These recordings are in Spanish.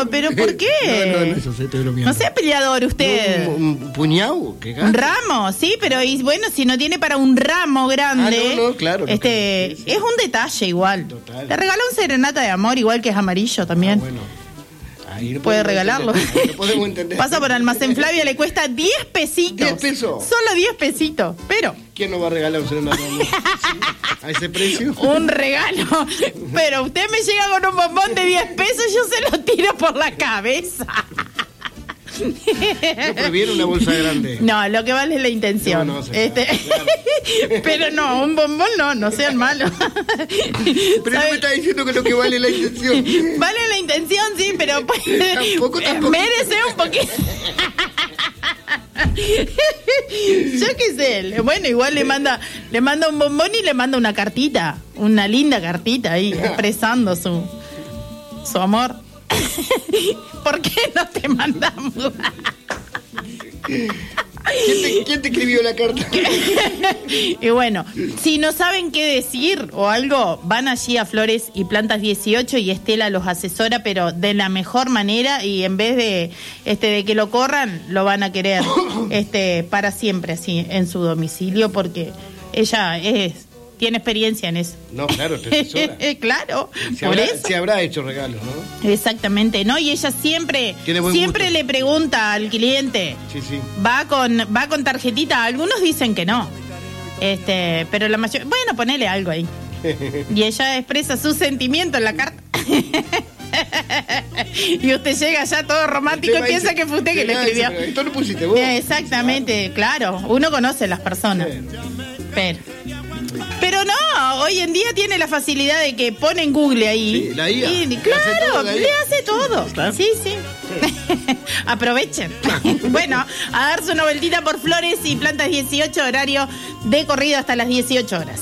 pero ¿por qué? No, eso estoy bromeando. No sea peleador usted. ¿Un puñado? ¿Qué Un ramo, sí, pero y bueno, si no tiene para un ramo grande, claro. Sí. Es un detalle igual. Total. Te regaló un serenata de amor, igual que es amarillo también. Bueno. Ahí puede regalarlo. No podemos entender. Pasa por Almacén Flavia, le cuesta 10 pesitos. 10 pesos. Solo 10 pesitos, pero... ¿Quién nos va a regalar un serenata de amor? ¿A ese precio? Un regalo. Pero usted me llega con un bombón de 10 pesos, yo se lo tiro por la cabeza. ¿No previene una bolsa grande? No, lo que vale es la intención. No, claro. Pero no, un bombón no sean malos. Pero no me está diciendo que lo que vale es la intención. Vale la intención, sí, pero pues, tampoco. Merece un poquito. Yo qué sé, bueno, igual le manda un bombón y le manda una cartita, una linda cartita ahí, expresando su amor. ¿Por qué no te mandamos? ¿Quién te escribió la carta? Y bueno, si no saben qué decir o algo, van allí a Flores y Plantas 18 y Estela los asesora, pero de la mejor manera, y en vez de que lo corran, lo van a querer para siempre así en su domicilio, porque ella tiene experiencia en eso. No, claro, te asesora. Claro, se habrá hecho regalos, ¿no? Exactamente, ¿no? Y ella siempre le pregunta al cliente. Sí. Va con tarjetita. Algunos dicen que no. Pero la mayoría, bueno, ponele algo ahí. Y ella expresa su sentimiento en la carta. Y usted llega ya todo romántico y piensa que fue usted que le escribió. Esto lo pusiste vos. Exactamente, claro. Uno conoce las personas. Pero no, hoy en día tiene la facilidad de que pone en Google ahí. Sí, la IA. Y claro, le hace todo. ¿Está? Sí. Aprovechen. Bueno, a darse una vueltita por Flores y Plantas 18, horario de corrido hasta las 18 horas.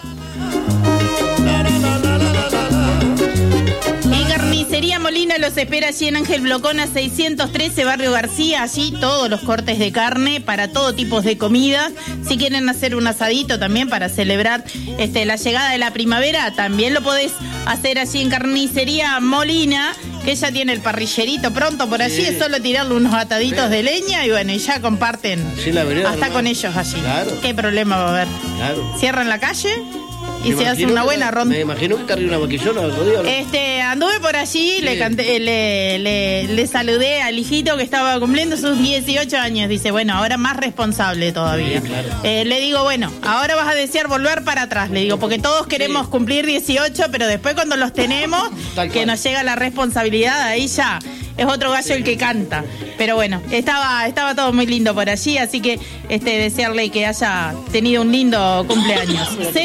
Carnicería Molina los espera allí en Ángel Blocona 613, Barrio García. Allí todos los cortes de carne para todo tipo de comidas. Si quieren hacer un asadito también para celebrar la llegada de la primavera, también lo podés hacer allí en Carnicería Molina, que ya tiene el parrillerito pronto por allí. Es solo tirarle unos ataditos de leña y bueno, y ya comparten hasta con ellos allí. Claro. ¿Qué problema va a haber? Claro. Cierran la calle y se hace una buena ronda. Me imagino que te arriba una vaquillona el otro día, ¿no? Anduve por allí, sí. Le canté, le saludé al hijito que estaba cumpliendo sus 18 años. Dice, bueno, ahora más responsable todavía. Sí, claro. Le digo, bueno, ahora vas a desear volver para atrás. Le digo, porque todos queremos cumplir 18, pero después cuando los tenemos, que nos llega la responsabilidad, ahí ya es otro gallo el que canta. Pero bueno, estaba todo muy lindo por allí, así que desearle que haya tenido un lindo cumpleaños.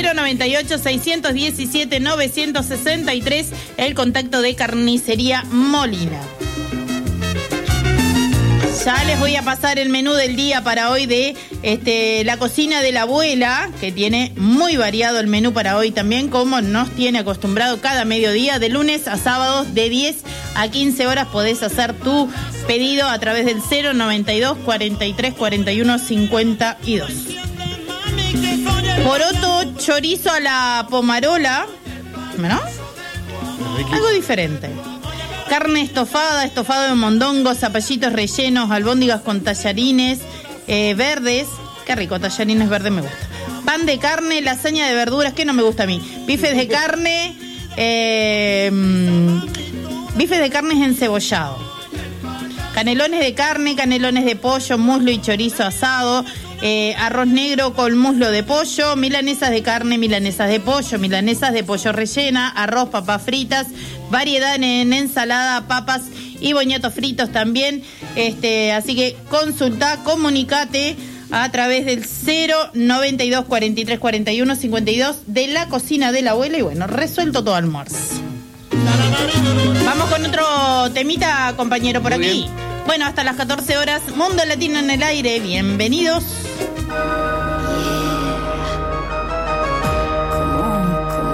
098-617-963, el contacto de Carnicería Molina. Ya les voy a pasar el menú del día para hoy de la cocina de la abuela, que tiene muy variado el menú para hoy también, como nos tiene acostumbrado cada mediodía, de lunes a sábados de 10 a 15 horas. Podés hacer tu pedido a través del 092 43 41 52. Poroto chorizo a la pomarola, ¿no? Algo diferente. Carne estofado de mondongo, zapallitos rellenos, albóndigas con tallarines verdes. Qué rico, tallarines verdes me gusta. Pan de carne, lasaña de verduras, que no me gusta a mí. Bifes de carne, encebollado. Canelones de carne, canelones de pollo, muslo y chorizo asado. Arroz negro con muslo de pollo, milanesas de carne, milanesas de pollo rellena, arroz, papas fritas, variedad en ensalada, papas y boñatos fritos también. Así que consulta, comunicate a través del 092 43 41 52 de la cocina de la abuela. Y bueno, resuelto todo almuerzo. Vamos con otro temita, compañero, por aquí. Bueno, hasta las 14 horas, Mundo Latino en el aire. Bienvenidos.